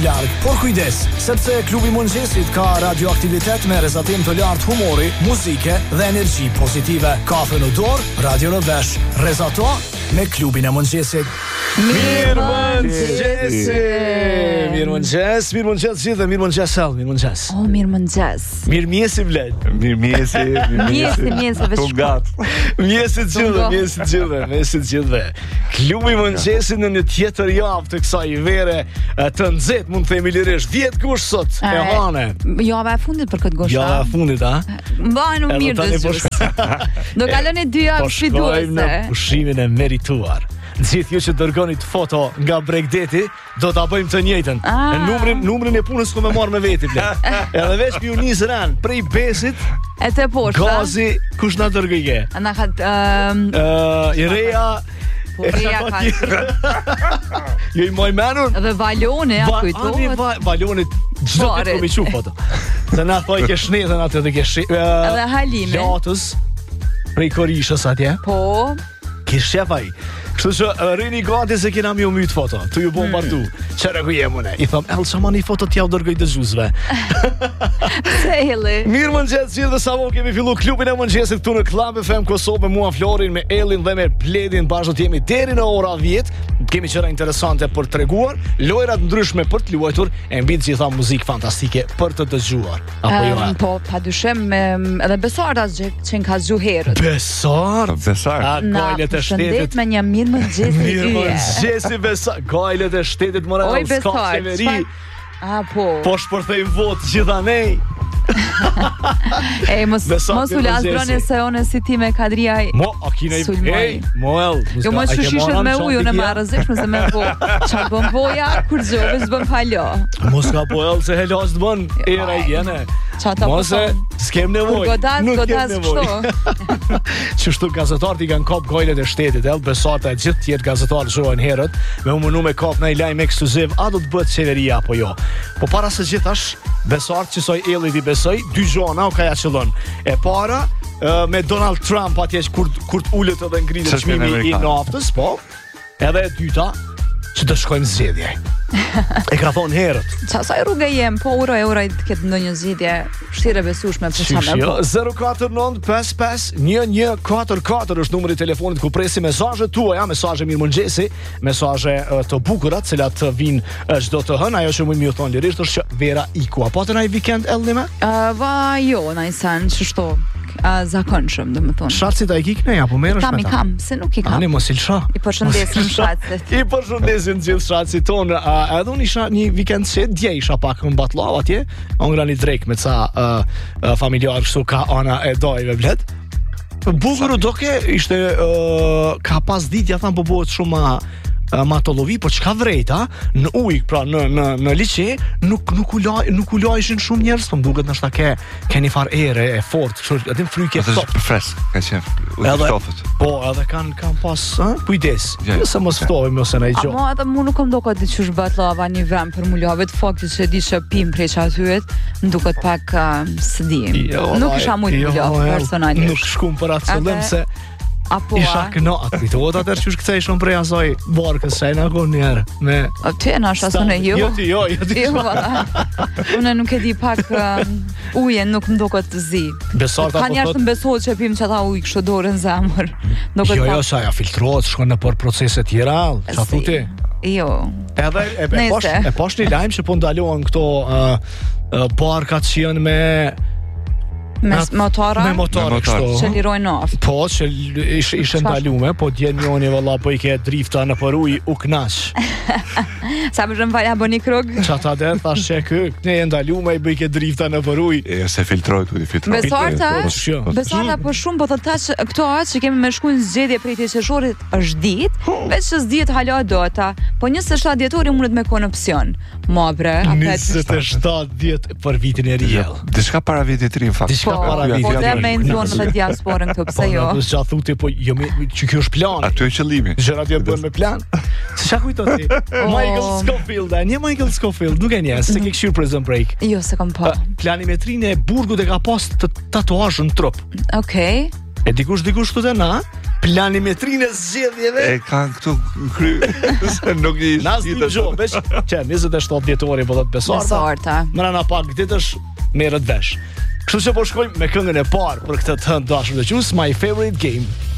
larg. Por kujdes, sepse klubi i mëngjesit ka radioaktivitet me rrezatim të lartë humori, muzike dhe energji pozitive. Kafe në dorë, radio në vesh. Rrezato me klubin e mëngjesit. Mirëmëngjes gjithë, mirëmëngjes Sel, mirëmëngjes. Oh, mirëmëngjes. Mirëmjesi vlet. Mjesi veç. Mjesi gjithëve. Klubi i mëngjesit në një tjetër javë të kësaj vere të nxehtë, mund të themi lirisht. 10 kush sot e hane. Java e fundit për këtë gosha. Java e fundit, a? Mbajnë u mirë dëgjus. Do kalon e 2 javë sfiduese. Në pushimin e merituar. Gjithë ju që dërgoni të foto nga Bregdeti, do ta bëjmë të njëjtën. Numrin e punës ku më marr me veti blet. Edhe veç ju nis ran prej Besit e te poshta. Gazi, kush na dërgoi? Na ka Irea Reja ka. Jo i moj menur. Dhe Valone ja kujtohet. Valone çdo këtë më çu foto. Se na thoi ke shnetën atë të ke edhe Halime. Lotës prej Korishës atje. Po. Ke shefaj. Kështu që rini gati se kena mi u myt foto. Tu ju bombardu. Çfarë ku jem unë? I thom El Çamani foto t'ja u dërgoj dëgjuesve. Seli. Mirëmëngjes gjithë, sa vonë kemi filluar klubin e mëngjesit këtu në Club FM Kosovë me mua Florin, me Ellin dhe me Pledin. Bashkë jemi deri në ora 10. Kemi gjëra interesante për treguar, lojra të ndryshme për të luajtur e mbi të gjitha muzikë fantastike për të dëgjuar. Apo jo? Po, padyshim edhe Besarda që ka zgjuar herët. Besar. Gojlet e shtetit me një mirëmëngjes. Mirëmëngjesi Besar. Gojlet e shtetit moral ska qeveri. Po shpërthej vot gjithanej. Mos u las dronë se one si ti me Kadria. A kina i Moel. Jo mos shushishet me ujë në marrë rrezikshme se me vo. Çfarë bën voja kur zgjove s'bën falo. Mos ka Moel se helas të bën era jene. Mos s'kem nevojë. Godas kështu. Çështu gazetarët i kanë kap gojlet e shtetit, Besata e gjithë tjerë gazetarë shohin herët, me u mënu me kap në lajm ekskluziv, a do të bëhet qeveria apo jo. Po para se gjithash, Besartë që soi Elli i besoj, 2 gjona u ka ja qëllon. E para, me Donald Trump atje kur të ullet edhe ngritet çmimi i naftës, po. Edhe e dyta, që të shkojnë zgjedhje. E ka thonë herët. Çfarë rrugë jem, po uroj të ketë ndonjë zgjidhje vështirë besueshme për çfarë. 049-55-1144 është numri i telefonit ku presim mesazhet tuaja, mesazhe mirëmëngjesi, mesazhe të bukura, të cilat vinë çdo të hënë. Ajo që më ju thon lirisht është që Vera iku. Apo të na i weekend Ellime? Jo, na i san çështo. Zakonshëm, domethënë. Shatësit a i kikne, apo merresh me ta? Kam, se nuk i kam. Ani mos i lsha. I përshëndesim shatësit. I përshëndesim gjithë shatësit tonë. Edhe unë isha një vikend që dje isha pak në Batllav atje, ongra një drek me ca familjarë kështu ka ana e dojve blet. Bukur doke ishte ka pas ditë ja thamë po bëhet shumë matollovi, po çka vrejta në ujë, pra në liçe nuk u lajshin shumë njerëz, po duket ndoshta ke një farë ere e fortë, kështu atë fryke top. Fresk, ka qenë ujë. Po, edhe kanë pas kujdes. Nëse mos ftohemi ose ndaj gjë. Ama mu nuk më duket diçush Batllava një vend për mulavit, fakti se di se pim prej çatyet, më duket pak së di. Nuk isha shumë mulav personalisht. Nuk shkum për atë qëllim se apo isha kënaqur. Kujtohet atë që kthej shumë prej asaj barkës se na gon një herë me aty na shasune jo. Jo. Unë nuk e di pak ujë nuk më duket të zi. Besarta po. Kan jashtë besohet që pim çata ujë kështu dorën zemër. Jo, sa ja filtrohet, shkon në për procese tjera, çfarë thotë? Jo. Edhe e posh një lajm që po ndalohen këto barkat që janë me motora kështu. Që lirojnë naftë. Po, që ishte ndalume, po djen njoni valla po i ke drifta në për ujë u knaq. Sa më shumë falja bëni krug? Çata der thash që ne e ndalume i bëj ke drifta në për ujë. Se filtroj këtu, filtroj. Besarta po shumë po të tash këto që kemi me shkuën zgjedhje prej të qershorit është ditë, veç që s'dihet hala data, po 27 dhjetori mundet me kon opsion. Mo bre, 27 diet për vitin e ri. Diçka para vitit të ri në fakt. Po dhe me nëzonë dhe diasporën këto, pëse jo? Po, në gjatë thuti, po, jo me, që kjo është plan. Aty e qëllimi. Gjërat jo bën me plan. Se qa kujto ti? Michael Scofield, një Michael Scofield, nuk e se ke këshirë Prison Break. Jo, se kam po. Planimetrinë e burgut e ka pas të tatuazh në trup. Okej. E dikush të të na, planimetrinë e zgjedhjeve. E kanë këtu në kry. Se nuk i Nas një gjo, veç që 27 dhjetori po do të Besorta. Mrena pak ditësh merret vesh. Kështu që po shkojmë me këngën e parë për këtë të dashur të quajmë My Favorite Game.